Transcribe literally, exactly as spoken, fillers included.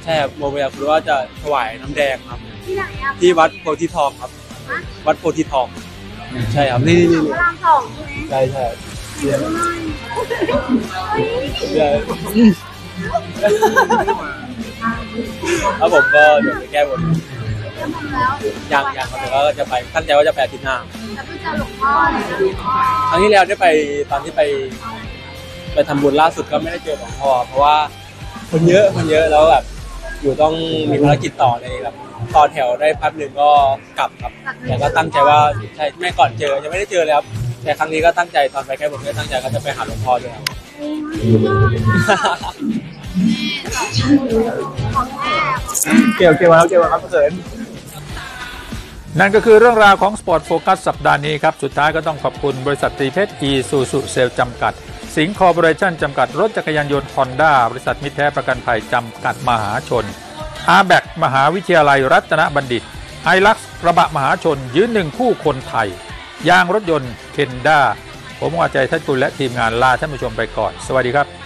ใช่ครับโมเบียคือว่าจะถวายน้ำแดงครับที่ไหนอ่ะที่วัดโพธิทองครับวัดโพธิทองใช่ครับนี่นี่พระรามสองใช่ไหมใช่ใช่เดี๋ยวดูหน่อยแล้วผมก็เดี๋ยวไปแก้บนเริ่มทำแล้วยังยังครับแต่ก็จะไปตั้งใจว่าจะไปอาทิตย์หน้าแล้วก็เจอหลวงพ่อเลยนะหลวงพ่อครั้งที่แล้วได้ไปตอนที่ไปไปทำบุญล่าสุดก็ไม่ได้เจอหลวงพ่อเพราะว่าคนเยอะคนเยอะแล้วแบบอยู่ต้องมีภารกิจต่อในแบบต่อแถวได้แป๊บหนึ่งก็กลับครับแต่ก็ตั้งใจว่าใช่แม่ก่อนเจอยังไม่ได้เจอเลยครับแต่ครั้งนี้ก็ตั้งใจตอนไปแก้บนก็ตั้งใจก็จะไปหาหลวงพ่อด้วยครับของแม่เกี่ยวเกี่ยวแล้วเกี่ยวครับเขินนั่นก็คือเรื่องราวของ Sport Focus สัปดาห์นี้ครับสุดท้ายก็ต้องขอบคุณบริษัทตรีเพชร อีซูซูเซลจำกัดสิงห์คอร์ปอเรชั่นจำกัดรถจักรยานยนต์ฮอนด้าบริษัทมิตรแท้ประกันภัยจำกัดมหาชน อาร์แบกมหาวิทยาลัยรัตนบัณฑิตไอลักซ์กระบะมหาชนยืนหนึ่งคู่คนไทยยางรถยนต์เคนด้าผมว่าใจท่านกุลและทีมงานลาท่านผู้ชมไปก่อนสวัสดีครับ